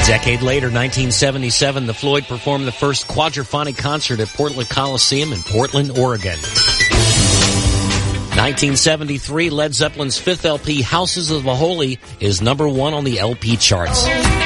decade later, 1977, the Floyd performed the first quadraphonic concert at Portland Coliseum in Portland, Oregon. 1973, Led Zeppelin's fifth LP, Houses of the Holy, is number 1 on the LP charts.